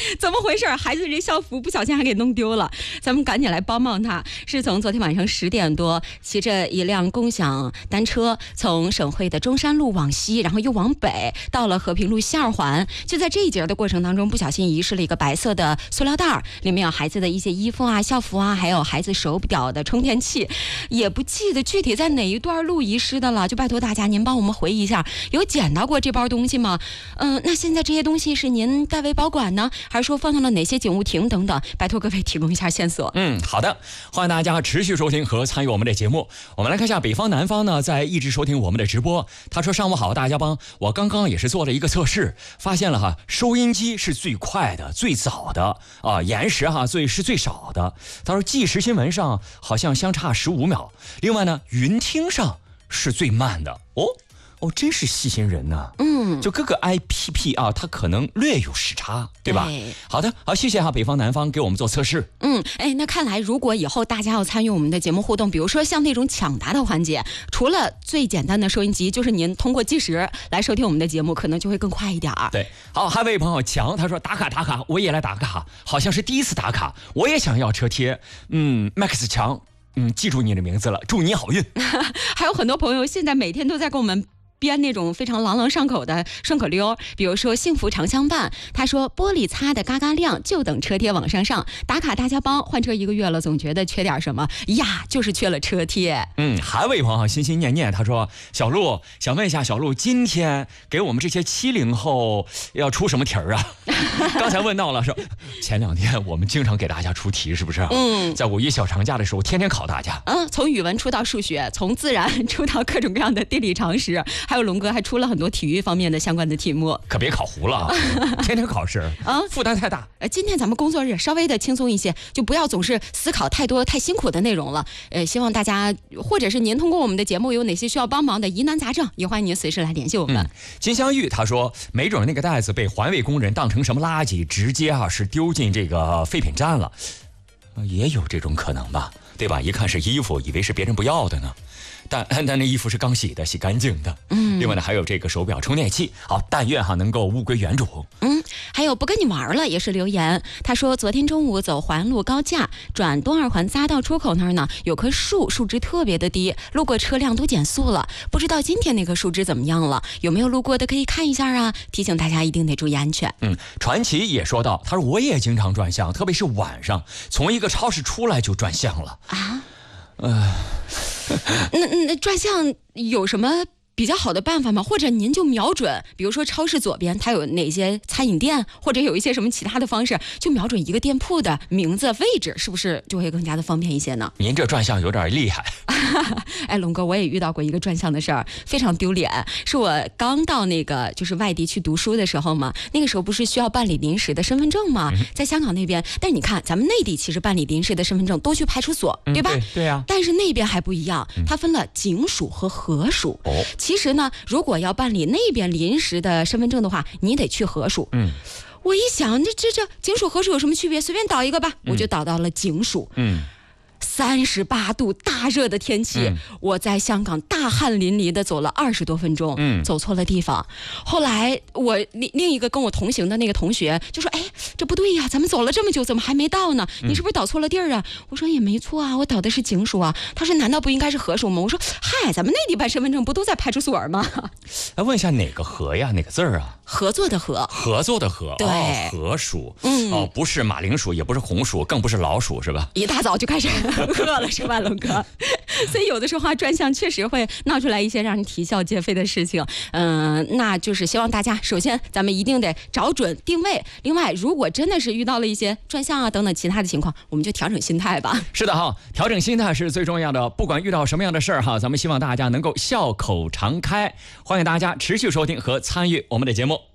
怎么回事？孩子这校服不小心还给弄丢了，咱们赶紧来帮帮他。是从昨天晚上10点多，骑着一辆共享单车从省会的中山路往西，然后又往北，到了和平路西2环。就在这一节的过程当中，不小心遗失了一个白色的塑料袋，里面有孩子的一些衣服啊、校服啊，还有孩子手表的充电器，也不记得具体在哪一段路遗失的了。就拜托大家，您帮我们回忆一下，有捡到过这包东西吗？那现在这些东西是您代为保管呢，还是说放到了哪些警务亭等等？拜托各位提供一下线索。 好的，欢迎大家持续收听和参与我们的节目。我们来看一下北方南方呢，在一直收听我们的直播。他说：上午好，大家帮，我刚刚也是做了一个测试，发现了收音机是最快的、最早的延时是最少的。他说即时新闻上好像相差15秒，另外呢，云听上是最慢的。真是细心人呢。就各个 IPP 它可能略有时差，对吧？好的，好，谢谢北方南方给我们做测试。 那看来如果以后大家要参与我们的节目互动，比如说像那种抢答的环节，除了最简单的收音机，就是您通过计时来收听我们的节目，可能就会更快一点。 对，好，还有位朋友强，他说打卡，我也来打卡，好像是第一次打卡，我也想要车贴。Max 强，记住你的名字了，祝你好运。 还有很多朋友现在每天都在跟我们编那种非常朗朗上口的顺口溜，比如说幸福长相伴，他说玻璃擦的嘎嘎亮，就等车贴往上上。打卡大家帮，换车1个月了，总觉得缺点什么呀，就是缺了车贴。 还有位朋友心心念念，他说小鹿，想问一下小鹿，今天给我们这些70后要出什么题儿啊？刚才问到了，说前2天我们经常给大家出题，是不是？在5一小长假的时候，天天考大家。 从语文出到数学，从自然出到各种各样的地理常识。还有龙哥还出了很多体育方面的相关的题目， 可别考糊了天天考试负担太大。 今天咱们工作日稍微的轻松一些，就不要总是思考太多太辛苦的内容了。希望大家，或者是您通过我们的节目有哪些需要帮忙的疑难杂症，也欢迎您随时来联系我们。 金香玉他说，没准那个袋子被环卫工人当成什么垃圾，直接是丢进这个废品站了，也有这种可能吧，对吧？一看是衣服，以为是别人不要的呢。但那衣服是刚洗的，洗干净的。另外呢，还有这个手表充电器。好，但愿能够物归原主。 还有不跟你玩了也是留言，他说昨天中午走环路高架转东2环匝道出口那儿呢，有棵树，树枝特别的低，路过车辆都减速了，不知道今天那棵树枝怎么样了，有没有路过的可以看一下啊？提醒大家一定得注意安全。 传奇也说到，他说我也经常转向，特别是晚上，从一个超市出来就转向了那转向有什么比较好的办法吗？或者您就瞄准，比如说超市左边它有哪些餐饮店，或者有一些什么其他的方式，就瞄准一个店铺的名字位置，是不是就会更加的方便一些呢？ 您这转向有点厉害。 龙哥，我也遇到过一个转向的事儿，非常丢脸。是我刚到那个就是外地去读书的时候嘛，那个时候不是需要办理临时的身份证吗？在香港那边，但是你看咱们内地其实办理临时的身份证都去派出所，对吧？ 对呀。 但是那边还不一样，它分了警署和河署。其实呢，如果要办理那边临时的身份证的话，你得去河署。我一想，这警署河署有什么区别？随便导一个吧，我就导到了警署。38度大热的天气，我在香港大汗淋漓的走了20多分钟，走错了地方。后来我另一个跟我同行的那个同学就说，这不对呀，咱们走了这么久怎么还没到呢？你是不是导错了地儿啊？我说也没错啊，我导的是警署啊。他说难道不应该是河署吗？我说嗨，咱们内地办身份证不都在派出所吗？ 问一下哪个河呀？哪个字啊？ 合作的合。 合作的合。 对。 河鼠。不是马铃薯，也不是红薯，更不是老鼠，是吧？ 一大早就开始饿了是吧，龙哥？所以有的时候转向确实会闹出来一些让人啼笑皆非的事情。那就是希望大家首先咱们一定得找准定位，另外如果真的是遇到了一些转向等等其他的情况，我们就调整心态吧。 是的调整心态是最重要的，不管遇到什么样的事儿咱们希望大家能够笑口常开。欢迎大家持续收听和参与我们的节目。